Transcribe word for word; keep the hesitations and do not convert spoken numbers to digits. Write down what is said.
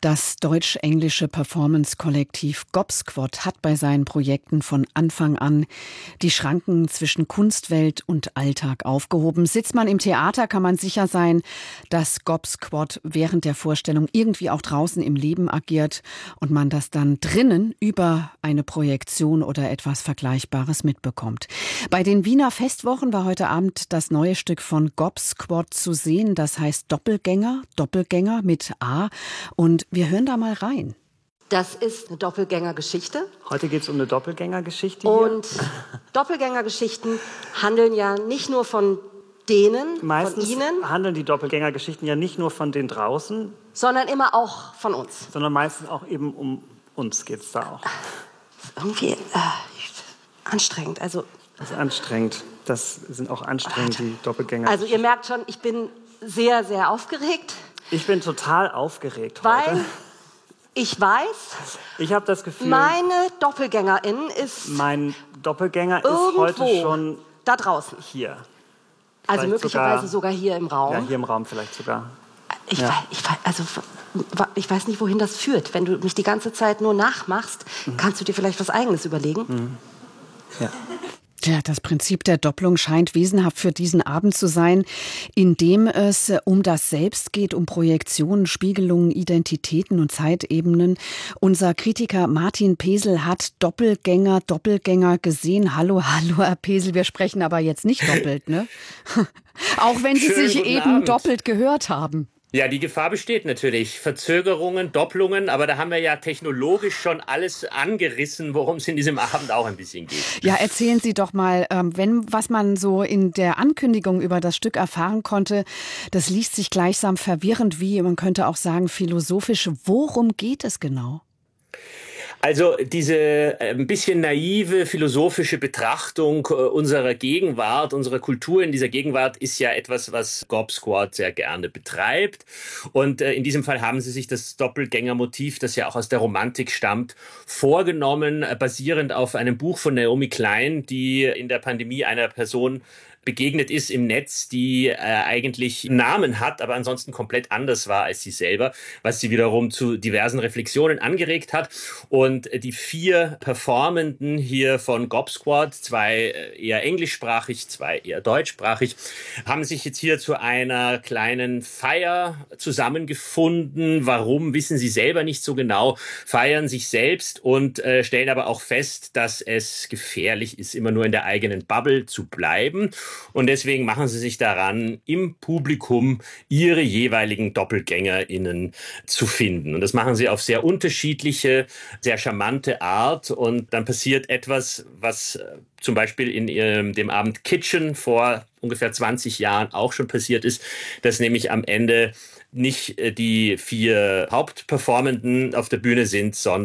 Das deutsch-englische Performance-Kollektiv Gobsquad hat bei seinen Projekten von Anfang an die Schranken zwischen Kunstwelt und Alltag aufgehoben. Sitzt man im Theater, kann man sicher sein, dass Gobsquad während der Vorstellung irgendwie auch draußen im Leben agiert und man das dann drinnen über eine Projektion oder etwas Vergleichbares mitbekommt. Bei den Wiener Festwochen war heute Abend das neue Stück von Gobsquad zu sehen. Das heißt Doppelgänger, Doppelgänger mit A. Und wir hören da mal rein. Das ist eine Doppelgängergeschichte. Heute geht es um eine Doppelgängergeschichte. Und Doppelgängergeschichten handeln ja nicht nur von denen, Meistens von Ihnen. handeln die Doppelgängergeschichten ja nicht nur von den draußen. Sondern immer auch von uns. Sondern meistens auch eben um uns geht es da auch. Irgendwie äh, anstrengend. Also, das ist anstrengend. Das sind auch anstrengend, die Doppelgänger. Also ihr merkt schon, ich bin sehr, sehr aufgeregt. Ich bin total aufgeregt weil heute. Ich weiß, ich habe das Gefühl, meine Doppelgängerin ist mein Doppelgänger irgendwo ist heute schon da draußen. Hier. Also Vielleicht möglicherweise sogar, sogar hier im Raum. Ja, hier im Raum vielleicht sogar. Ich, ja. weiß, ich, weiß, also, ich weiß nicht, wohin das führt. Wenn du mich die ganze Zeit nur nachmachst, mhm. kannst du dir vielleicht was Eigenes überlegen. Mhm. Ja. Ja, das Prinzip der Doppelung scheint wesenhaft für diesen Abend zu sein, in dem es um das Selbst geht, um Projektionen, Spiegelungen, Identitäten und Zeitebenen. Unser Kritiker Martin Pesel hat Doppelgänger, Doppelgänger gesehen. Hallo, hallo, Herr Pesel, wir sprechen aber jetzt nicht doppelt, ne? Auch wenn Sie Schönen sich eben Abend. doppelt gehört haben. Ja, die Gefahr besteht natürlich. Verzögerungen, Doppelungen, aber da haben wir ja technologisch schon alles angerissen, worum es in diesem Abend auch ein bisschen geht. Ja, erzählen Sie doch mal, wenn was man so in der Ankündigung über das Stück erfahren konnte, das liest sich gleichsam verwirrend wie, man könnte auch sagen, philosophisch. Worum geht es genau? Also diese ein bisschen naive philosophische Betrachtung unserer Gegenwart, unserer Kultur in dieser Gegenwart ist ja etwas, was Gobsquad sehr gerne betreibt. Und in diesem Fall haben sie sich das Doppelgängermotiv, das ja auch aus der Romantik stammt, vorgenommen, basierend auf einem Buch von Naomi Klein, die in der Pandemie einer Person begegnet ist im Netz, die äh, eigentlich einen Namen hat, aber ansonsten komplett anders war als sie selber, was sie wiederum zu diversen Reflexionen angeregt hat. Und die vier Performenden hier von Gobsquad, zwei eher englischsprachig, zwei eher deutschsprachig, haben sich jetzt hier zu einer kleinen Feier zusammengefunden. Warum, wissen sie selber nicht so genau, feiern sich selbst und äh, stellen aber auch fest, dass es gefährlich ist, immer nur in der eigenen Bubble zu bleiben. Und deswegen machen sie sich daran, im Publikum ihre jeweiligen DoppelgängerInnen zu finden. Und das machen sie auf sehr unterschiedliche, sehr charmante Art. Und dann passiert etwas, was zum Beispiel in ihrem, dem Abend Kitchen vor ungefähr zwanzig Jahren auch schon passiert ist, dass nämlich am Ende nicht die vier Hauptperformenden auf der Bühne sind, sondern